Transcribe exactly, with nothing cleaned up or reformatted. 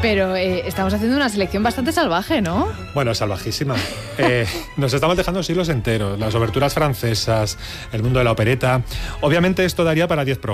Pero eh, estamos haciendo una selección bastante salvaje, ¿no? Bueno, salvajísima. Eh, nos estamos dejando siglos enteros, las oberturas francesas, el mundo de la opereta. Obviamente esto daría para diez programas.